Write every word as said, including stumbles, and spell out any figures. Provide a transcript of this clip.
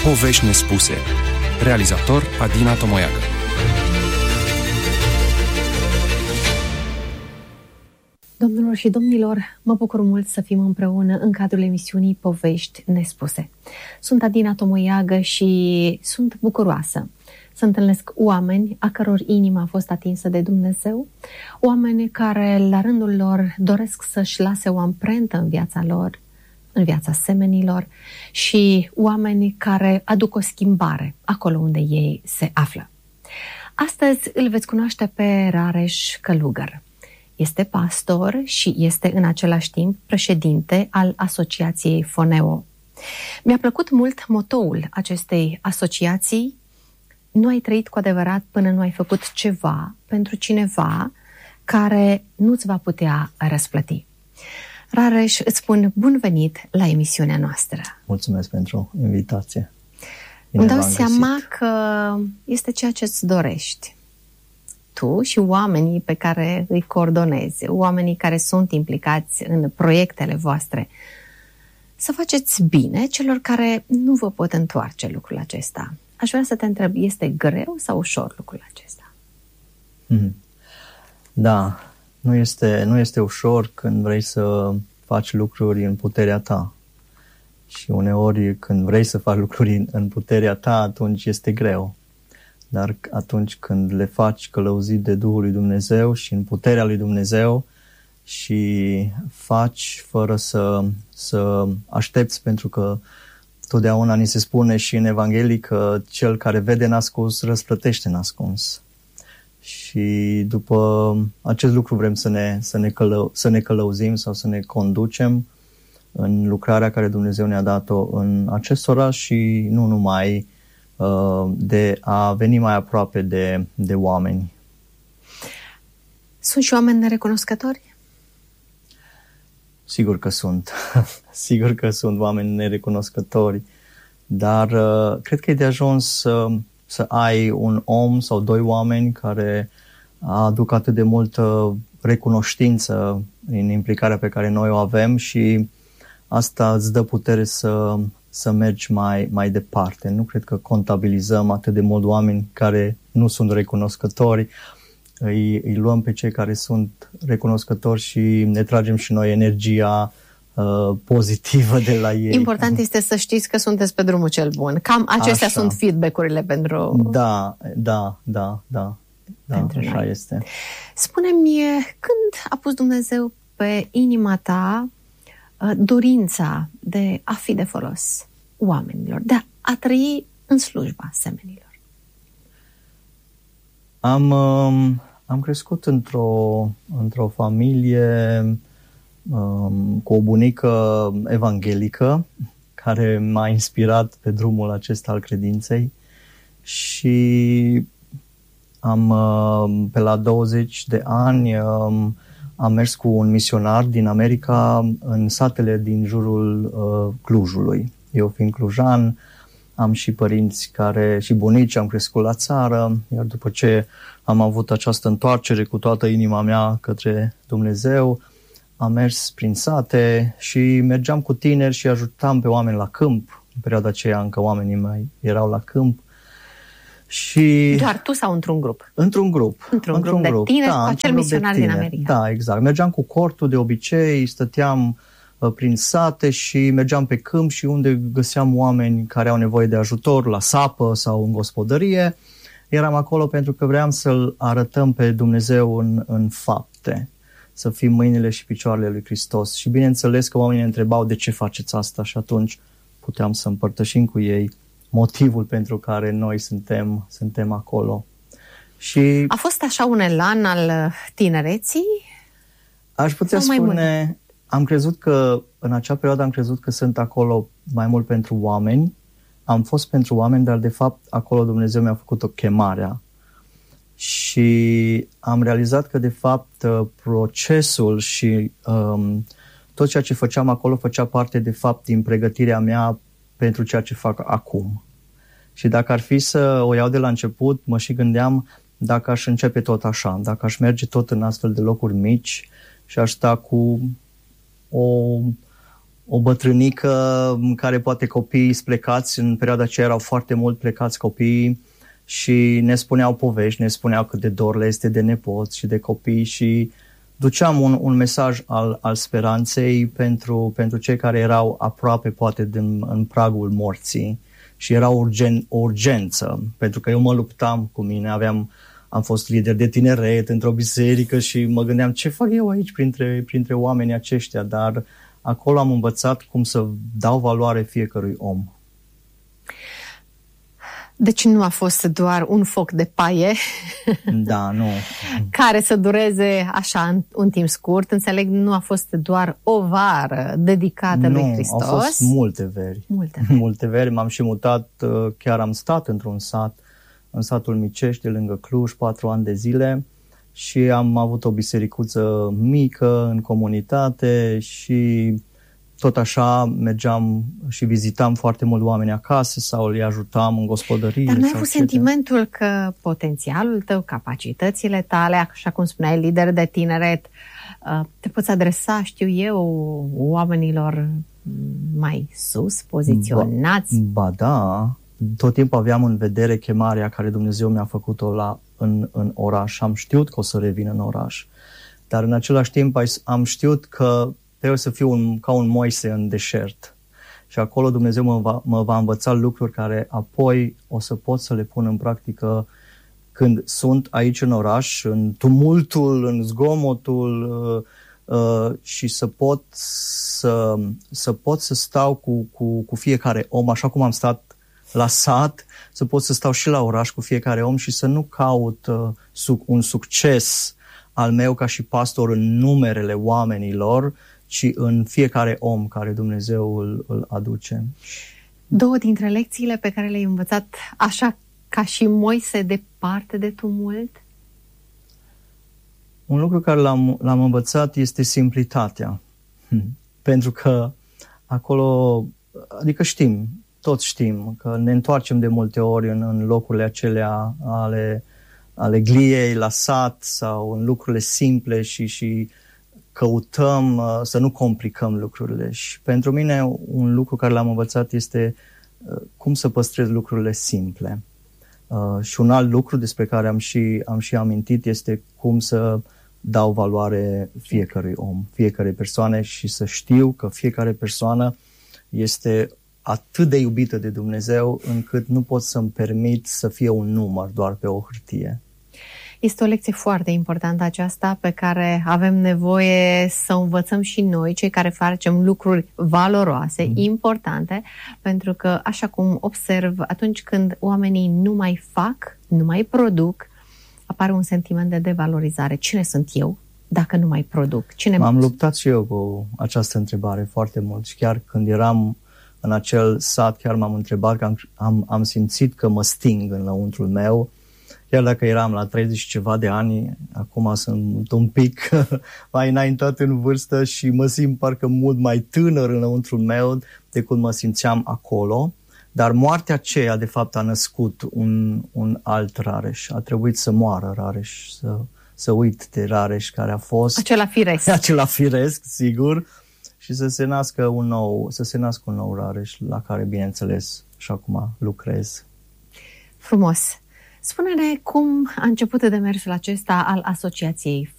Povești nespuse. Realizator Adina Tomoiacă. Domnilor și domnilor, mă bucur mult să fim împreună în cadrul emisiunii Povești nespuse. Sunt Adina Tomoiacă și sunt bucuroasă să întâlnesc oameni a căror inimă a fost atinsă de Dumnezeu, oameni care la rândul lor doresc să-și lase o amprentă în viața lor, în viața semenilor, și oameni care aduc o schimbare acolo unde ei se află. Astăzi îl veți cunoaște pe Rareș Călugăr. Este pastor și este în același timp președinte al Asociației Foneo. Mi-a plăcut mult motoul acestei asociații: nu ai trăit cu adevărat până nu ai făcut ceva pentru cineva care nu-ți va putea răsplăti. Rareș, îți spun bun venit la emisiunea noastră. Mulțumesc pentru invitație. Bine Îmi dau v-am seama găsit. că este ceea ce îți dorești. Tu și oamenii pe care îi coordonezi, oamenii care sunt implicați în proiectele voastre, să faceți bine celor care nu vă pot întoarce lucrul acesta. Aș vrea să te întreb, este greu sau ușor lucrul acesta? Mhm. Da, nu este, nu este ușor când vrei să faci lucruri în puterea ta. Și uneori când vrei să faci lucruri în, în puterea ta, atunci este greu. Dar atunci când le faci călăuzit de Duhul lui Dumnezeu și în puterea lui Dumnezeu și faci fără să, să aștepți, pentru că totdeauna ni se spune și în Evanghelie că cel care vede nascuns răsplătește nascuns. Și după acest lucru vrem să ne, să ne, călă, să ne călăuzim sau să ne conducem în lucrarea care Dumnezeu ne-a dat-o în acest oraș și nu numai, de a veni mai aproape de, de oameni. Sunt și oameni nerecunoscători? Sigur că sunt. Sigur că sunt oameni nerecunoscători, dar uh, cred că e de ajuns să, să ai un om sau doi oameni care aduc atât de multă recunoștință în implicarea pe care noi o avem și asta îți dă putere să să mergi mai, mai departe. Nu cred că contabilizăm atât de mult oameni care nu sunt recunoscători. Îi, îi luăm pe cei care sunt recunoscători și ne tragem și noi energia uh, pozitivă de la ei. Important este să știți că sunteți pe drumul cel bun. Cam acestea Așa. sunt feedback-urile pentru... Da, da, da, da. da pentru așa noi. este. Spune-mi, când a pus Dumnezeu pe inima ta dorința de a fi de folos oamenilor, de a trăi în slujba semenilor? Am, um, am crescut într-o, într-o familie um, cu o bunică evanghelică care m-a inspirat pe drumul acesta al credinței și am, um, pe la douăzeci de ani um, am mers cu un misionar din America în satele din jurul uh, Clujului. Eu fiind clujan, am și părinți care, și bunici, am crescut la țară, iar după ce am avut această întoarcere cu toată inima mea către Dumnezeu, am mers prin sate și mergeam cu tineri și ajutam pe oameni la câmp. În perioada aceea încă oamenii mai erau la câmp. Și doar tu sau într-un grup? Într-un grup. Într-un, într-un grup, grup de tineri, da, cu acel misionar din America. Da, exact. Mergeam cu cortul de obicei, stăteam uh, prin sate și mergeam pe câmp și unde găseam oameni care au nevoie de ajutor, la sapă sau în gospodărie, eram acolo pentru că vreau să-L arătăm pe Dumnezeu în, în fapte, să fim mâinile și picioarele lui Hristos. Și bineînțeles că oamenii ne întrebau de ce faceți asta și atunci puteam să împărtășim cu ei motivul pentru care noi suntem, suntem acolo. Și a fost așa un elan al tinereții? Aș putea spune, am crezut că, în acea perioadă am crezut că sunt acolo mai mult pentru oameni. Am fost pentru oameni, dar de fapt acolo Dumnezeu mi-a făcut o chemare. Și am realizat că de fapt procesul și um, tot ceea ce făceam acolo făcea parte de fapt din pregătirea mea pentru ceea ce fac acum. Și dacă ar fi să o iau de la început, mă și gândeam dacă aș începe tot așa, dacă aș merge tot în astfel de locuri mici și aș sta cu o, o bătrânică în care poate copiii sunt plecați, în perioada aceea erau foarte mult plecați copiii și ne spuneau povești, ne spuneau cât de dor le este de nepoți și de copii și duceam un, un mesaj al, al speranței pentru, pentru cei care erau aproape poate din, în pragul morții și era urgen, o urgență, pentru că eu mă luptam cu mine, aveam, am fost lider de tineret într-o biserică și mă gândeam ce fac eu aici printre, printre oamenii aceștia, dar acolo am învățat cum să dau valoare fiecărui om. Deci nu a fost doar un foc de paie da, nu. care să dureze așa un timp scurt. Înțeleg, nu a fost doar o vară dedicată nu, lui Hristos. Au fost multe veri. Multe veri. multe veri. M-am și mutat, chiar am stat într-un sat, în satul Micești, lângă Cluj, patru ani de zile și am avut o bisericuță mică în comunitate și tot așa mergeam și vizitam foarte mult oameni acasă sau îi ajutam în gospodărie. Dar n-ai avut sentimentul că potențialul tău, capacitățile tale, așa cum spuneai, lider de tineret, te poți adresa, știu eu, oamenilor mai sus, poziționați? Ba, ba da, tot timpul aveam în vedere chemarea care Dumnezeu mi-a făcut-o la, în, în oraș. Am știut că o să revin în oraș, dar în același timp am știut că trebuie să fiu un, ca un Moise în deșert. Și acolo Dumnezeu mă va, mă va învăța lucruri care apoi o să pot să le pun în practică când sunt aici în oraș, în tumultul, în zgomotul uh, uh, și să pot să, să pot să stau cu, cu, cu fiecare om, așa cum am stat la sat, să pot să stau și la oraș cu fiecare om și să nu caut uh, un succes al meu ca și pastor în numerele oamenilor, ci în fiecare om care Dumnezeu îl, îl aduce. Două dintre lecțiile pe care le-ai învățat așa ca și Moise departe de tumult? Un lucru care l-am, l-am învățat este simplitatea. Pentru că acolo, adică știm, toți știm că ne întoarcem de multe ori în, în locurile acelea ale, ale gliei, la sat sau în lucrurile simple și, și căutăm uh, să nu complicăm lucrurile. Și pentru mine un lucru care l-am învățat este uh, cum să păstrez lucrurile simple. Uh, și un alt lucru despre care am și, am și amintit este cum să dau valoare fiecărui om, fiecare persoană și să știu că fiecare persoană este atât de iubită de Dumnezeu încât nu pot să-mi permit să fie un număr doar pe o hârtie. Este o lecție foarte importantă aceasta pe care avem nevoie să o învățăm și noi, cei care facem lucruri valoroase, mm. importante, pentru că, așa cum observ, atunci când oamenii nu mai fac, nu mai produc, apare un sentiment de devalorizare. Cine sunt eu dacă nu mai produc? Cine M-am luptat și eu cu această întrebare foarte mult și chiar când eram în acel sat, chiar m-am întrebat că am, am, am simțit că mă sting înăuntrul meu. Chiar dacă eram la treizeci și ceva de ani, acum sunt un pic mai înaintat în vârstă și mă simt parcă mult mai tânăr înăuntrul meu decât mă simțeam acolo. Dar moartea aceea, de fapt, a născut un, un alt Rareș. A trebuit să moară Rareș, să, să uit de Rareș care a fost... Acela firesc. Acela firesc, sigur. Și să se nască un nou, să se nască un nou Rareș la care, bineînțeles, și acum lucrez. Frumos! Spune-ne cum a început demersul acesta al Asociației